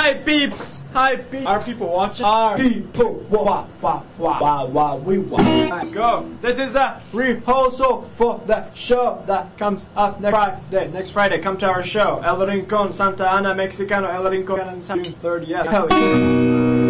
Hi peeps! Hi peeps! Are people watching? Are people wah wah wah wah wah we wah. Go! This is a rehearsal for the show that comes up next Friday. Next Friday, come to our show. El Rincon, Santa Ana, Mexicano. El Rincon, June 30th.